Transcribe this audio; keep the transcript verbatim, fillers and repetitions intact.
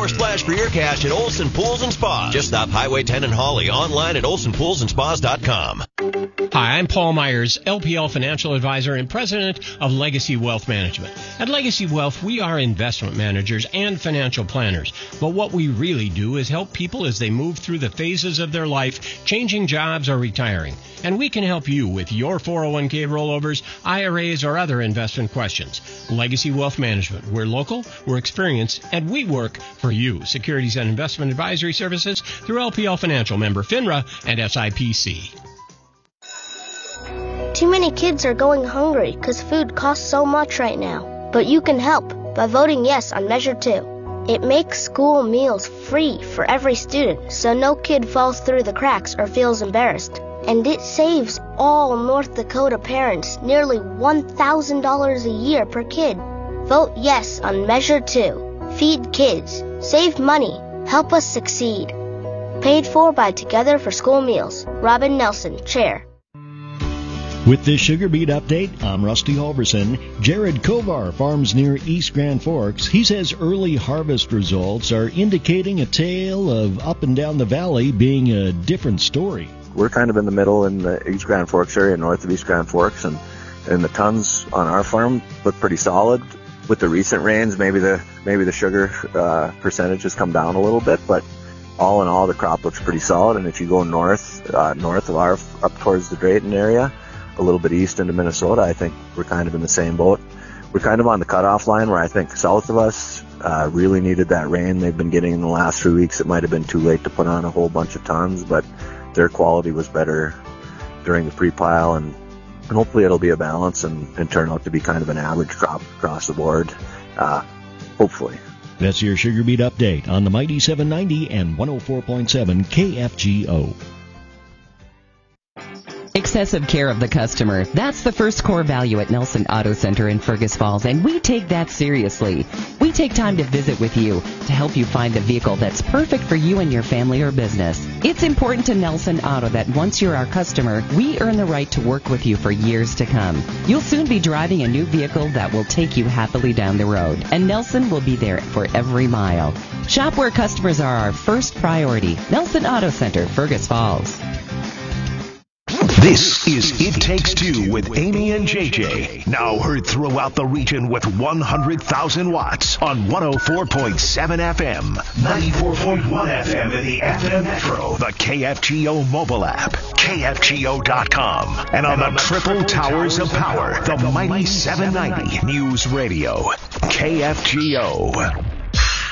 or splash for your cash at Olson Pools and Spas. Just stop Highway ten in Hawley, online at olson pools and spas dot com. Hi, I'm Paul Myers, L P L Financial Advisor and President of Legacy Wealth Management. At Legacy Wealth, we are investment managers and financial planners. But what we really do is help people as they move through the phases of their life, changing jobs or retiring. And we can help you with your four oh one k rollovers, I R As, or other investment questions. Legacy Wealth Management. We're local, we're experienced, and we work for you. Securities and Investment Advisory Services through L P L Financial, member FINRA and S I P C. Too many kids are going hungry because food costs so much right now. But you can help by voting yes on Measure two. It makes school meals free for every student, so no kid falls through the cracks or feels embarrassed. And it saves all North Dakota parents nearly one thousand dollars a year per kid. Vote yes on Measure two. Feed kids. Save money. Help us succeed. Paid for by Together for School Meals. Robin Nelson, Chair. With this Sugar Beet update, I'm Rusty Halverson. Jared Kovar farms near East Grand Forks. He says early harvest results are indicating a tale of up and down the valley being a different story. We're kind of in the middle in the East Grand Forks area, north of East Grand Forks, and, and the tons on our farm look pretty solid. With the recent rains, maybe the maybe the sugar uh, percentage has come down a little bit, but all in all, the crop looks pretty solid. And if you go north, uh, north of our, up towards the Drayton area, a little bit east into Minnesota, I think we're kind of in the same boat. We're kind of on the cutoff line where I think south of us uh, really needed that rain they've been getting in the last few weeks. It might have been too late to put on a whole bunch of tons, but their quality was better during the pre-pile, and, and hopefully it'll be a balance and, and turn out to be kind of an average crop across the board, uh, hopefully. That's your Sugar Beet update on the Mighty seven ninety and one oh four point seven K F G O. Excessive care of the customer. That's the first core value at Nelson Auto Center in Fergus Falls, and we take that seriously. We take time to visit with you to help you find the vehicle that's perfect for you and your family or business. It's important to Nelson Auto that once you're our customer, we earn the right to work with you for years to come. You'll soon be driving a new vehicle that will take you happily down the road, and Nelson will be there for every mile. Shop where customers are our first priority. Nelson Auto Center, Fergus Falls. This is It Takes Two with Amy and J J. Now heard throughout the region with one hundred thousand watts on one oh four point seven F M, ninety-four point one F M in the F M Metro, the K F G O mobile app, K F G O dot com, and on the triple towers of power, the Mighty seven ninety News Radio, K F G O.